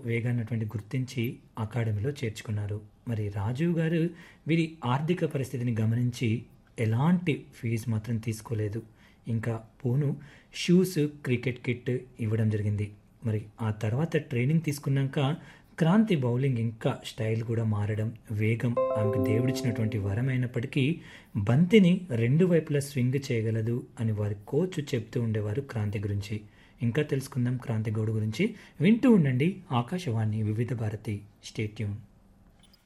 వేగాన్నటువంటి గుర్తించి అకాడమీలో చేర్చుకున్నారు. మరి రాజీవ్ గారు వీరి ఆర్థిక పరిస్థితిని గమనించి ఎలాంటి ఫీజు మాత్రం తీసుకోలేదు. ఇంకా పోను షూస్, క్రికెట్ కిట్ ఇవ్వడం జరిగింది. మరి ఆ తర్వాత ట్రైనింగ్ తీసుకున్నాక క్రాంతి బౌలింగ్ ఇంకా స్టైల్ కూడా మారడం, వేగం ఆమెకు దేవుడిచ్చినటువంటి వరం అయినప్పటికీ బంతిని రెండు వైపులా స్వింగ్ చేయగలదు అని వారి కోచ్ చెప్తూ ఉండేవారు క్రాంతి గురించి. ఇంకా తెలుసుకుందాం క్రాంతి గౌడ్ గురించి. వింటూ ఉండండి ఆకాశవాణి వివిధ భారతి. Stay tune.